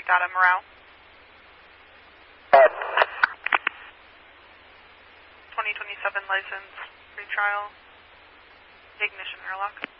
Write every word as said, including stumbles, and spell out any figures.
Data Morale. Uh, twenty twenty-seven license, retrial, ignition airlock.